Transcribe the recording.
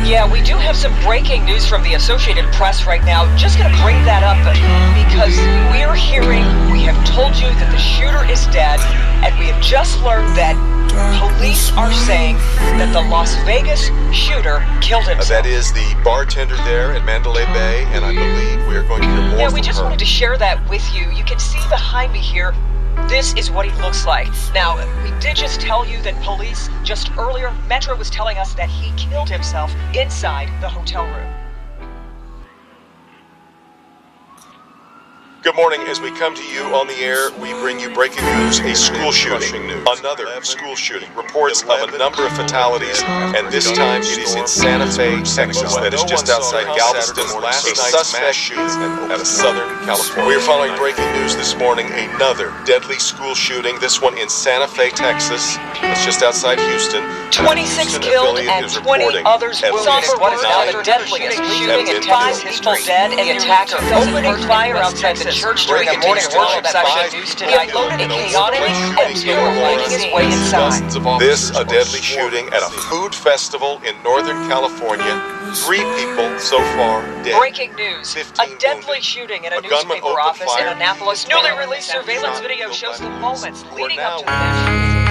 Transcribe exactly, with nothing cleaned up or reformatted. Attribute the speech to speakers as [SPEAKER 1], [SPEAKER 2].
[SPEAKER 1] Yeah, we do have some breaking news from the Associated Press right now. Just going to bring that up because we're hearing, we have told you that the shooter is dead, and we have just learned that police are saying that the Las Vegas shooter killed himself.
[SPEAKER 2] Uh, that is the bartender there at Mandalay Bay, and I believe we are going to hear more
[SPEAKER 1] Yeah,
[SPEAKER 2] from
[SPEAKER 1] we just
[SPEAKER 2] her.
[SPEAKER 1] wanted to share that with you. You can see behind me here, this is what he looks like. Now, we did just tell you that police, just earlier, Metro was telling us that he killed himself inside the hotel room.
[SPEAKER 2] Good morning. As we come to you on the air, we bring you breaking news, a school shooting. Another school shooting. Reports of a number of fatalities, and this time it is in Santa Fe, Texas. That is just outside Galveston. A suspect shooting at a Southern California. We are following breaking news this morning. Another deadly school shooting, this one in Santa Fe, Texas. It's just outside Houston.
[SPEAKER 1] twenty-six killed and twenty others wounded. What is now the deadliest shooting in five people dead, and the attacker opening fire outside the church during a morning worship session. He unloaded a chaotic and were making his way inside.
[SPEAKER 2] This, a deadly shooting at a food festival in Northern California. Three people so far dead.
[SPEAKER 1] Breaking news. A deadly shooting in a, a newspaper office in Annapolis. Newly released surveillance video shows the moments leading up to the